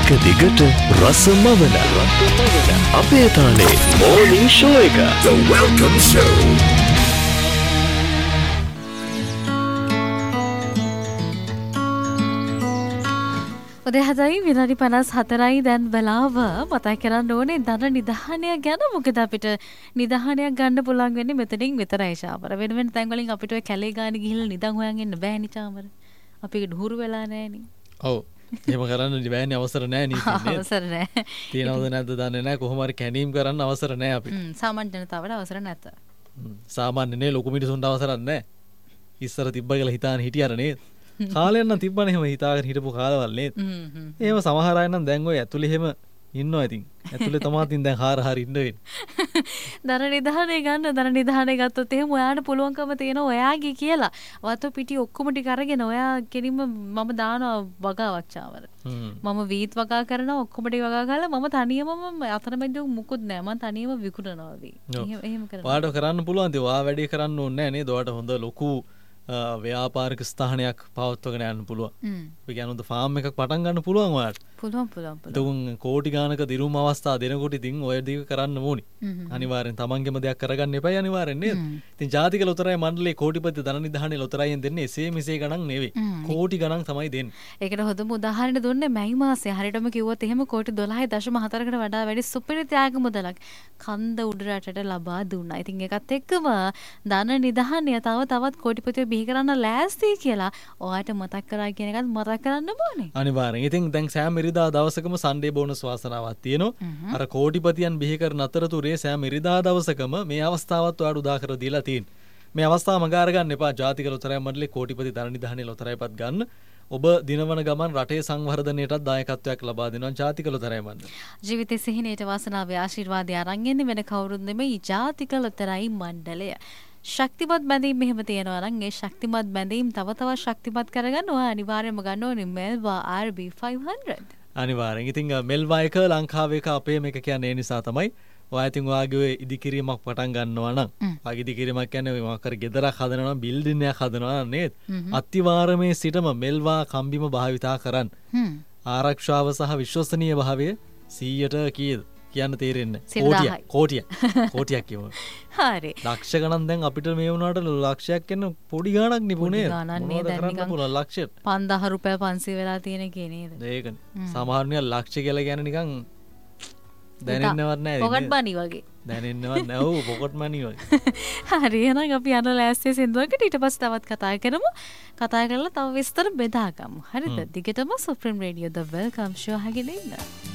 එක දිගට රසමවන අපේ තාලේ morning show එක. The Welcome Show. උදේ 7යි විනාඩි 54යි දැන් වෙලාව. මතක් කරන්න ඕනේ ධන නිධානය ගැන. මොකද අපිට නිධානයක් ගන්න පුළුවන් වෙන්නේ මෙතනින් විතරයි චාමර. වෙන වෙන තැන් වලින් අපිට ඔය කැලේ ගානේ ගිහිල්ලා නිදන් හොයන් එන්න බෑනේ චාමර. අපි ඩුහුරු වෙලා නෑනේ. ඔව්. එහෙම කරන්න බෑනේ, අවසර නෑ නීතිනේ. අවසර නෑ. තියනවද නැද්ද දන්නේ නෑ. කොහොම හරි කැණීම් කරන්න අවසර නෑ අපිට. සාමාන්‍ය ජනතාවට අවසර නැත. සාමාන්‍යනේ ලොකු මිනිසුන්ට අවසරක් නෑ. ඉස්සර තිබ්බ කියලා හිතාන හිටියර නේද? කාලයක් නම් තිබ්බනේ එහෙම හිතාගෙන හිටපු කාලවල නේද? එහෙම සමහර අය නම් දැන් ඔය ඇතුලේ එහෙම ඉන්නවා ඉතින්. ඇතුලේ තමයි ඉතින් දැන් හාර ඉන්න වෙන්නේ. ධන නිධානය ගන්න. ධන නිධානය ගත්තොත් එහෙම ඔයාට පුළුවන්කම තියෙනවා ඔයාගේ කියලා. වතු පිටි ඔක්කොම ටික අරගෙන ඔයා කෙලින්ම මම දානවා වගාවක් චාවර. මම වීත් වගා කරනවා ඔක්කොම ටික වගා කරලා මම තනියම අතරමැද මුකුත් නෑ. මම තනියම විකුණනවා වී. එහෙම කරනවා. ඔයාට කරන්න පුළුවන්. ඒ ඔයා වැඩි කරන්න ඕනේ නෑ නේද? ඔයාට හොඳ ලොකු ව්‍යාපාරික ස්ථානයක් පවත්වගෙන යන්න පුළුවන්. අපි කියන්නේ ෆාම් එකක් පටන් ගන්න පුළුවන් ඔයාලට. පුළුවන්. එතකොට කෝටි ගානක දිරුම් අවස්ථා දෙනකොට ඉතින් ඔය දේ කරන්න ඕනි. අනිවාර්යෙන් තමන්ගේම දෙයක් කරගන්න එපා අනිවාර්යෙන් නේද? ඉතින් ජාතික ලොතරැයි මණ්ඩලයේ කෝටිපති ධන නිධානයේ ලොතරැයියෙන් දෙන්නේ එසේ මෙසේ ගණන් නෙවෙයි. කෝටි ගණන් තමයි දෙන්නේ. ඒකට හොඳම උදාහරණ දුන්නේ මැයි මාසේ. හරියටම කිව්වොත් එහෙම කෝටි 12.4කට වඩා වැඩි සුපිරි ත්‍යාග මුදලක් කන්ද උඩරටට ලබා දුන්නා. ඉතින් ඒකත් එක්කම ධන නිධානය තවත් කෝටිපතියෝ බිහි කරන්න ලෑස්ති කියලා ඔයාට මතක් කරා කියන එකත් මතක් කරන්න ඕනේ. අනිවාර්යෙන්. ඉතින් දැන් සෑම ඉරිදා දවසකම සන්ඩේ බෝනස් වාසනාවක් තියෙනවා. අර කෝටිපතියන් බිහි කරන අතරතුරේ සෑම ඉරිදා දවසකම මේ අවස්ථාවත් ඔයාලට උදා කර දීලා තියෙනවා. මේ අවස්ථාව මග අරගන්න එපා. ජාතික ලොතරැයි මණ්ඩලයේ කෝටිපති ධන නිධානයේ ලොතරැයිපත් ගන්න. ඔබ දිනවන ගමන් රටේ සංවර්ධනයටත් දායකත්වයක් ලබා දෙනවා ජාතික ලොතරැයි මණ්ඩලය. ජීවිතේ සිහිනයට වාසනාවේ ආශිර්වාදය අරන් එන්නේ වෙන කවුරුත් නෙමෙයි ජාතික ලොතරැයි මණ්ඩලය. ශක්තිමත් බැඳීම් මෙහෙම තියෙනවා නම් ඒ ශක්තිමත් බැඳීම් තව තවත් ශක්තිමත් කරගන්න ඔයා අනිවාර්යයෙන්ම ගන්න ඕනේ මෙල්වා RB 500. අනිවාර්යෙන්. ඉතින් මෙල්වා එක ලංකාවේ එක අපේ මේක කියන්නේ ඒ නිසා තමයි. ඔයා ඉතින් ඔයාගේ ඉදිකිරීමක් පටන් ගන්නවා නම් ඔයාගේ ඉදිකිරීමක් කියන්නේ මොකක් හරි ගෙදරක් හදනවා නම් බිල්ඩින් එකක් හදනවා නේද? අතිවාරමේ සිටම මෙල්වා කම්බිම භාවිතා කරන්න. ආරක්ෂාව සහ විශ්වසනීය භාවය 100ට කීයද? කියන්න තේරෙන්නේ. කෝටියක් කියමු. හරි. ලක්ෂ ගණන් දැන් අපිට මේ වුණාට ලක්ෂයක් කියන පොඩි ගාණක් නිපුනේ. මොනවද කරන්න පුළුවන් ලක්ෂයට? 5000 රුපියල් 500 වෙලා තියෙන එකේ නේද? ඒකනේ. සමහරවිට ලක්ෂ කියලා කියන්නේ නිකන් දැනෙන්නවත් නැහැ. පොකට් මනි වගේ. දැනෙන්නවත් නැහැ. ඔව් පොකට් මනි වගේ. හරි එහෙනම් අපි යන ලෑස්තිය සින්දුවකට ඊට පස්සේ තවත් කතා කරමු. කතා කරලා තව විස්තර බෙදාගමු. හරිද? දිගටම සුප්‍රීම රේඩියෝ ද වෙල්කම් ෂෝ අහගෙන ඉන්න.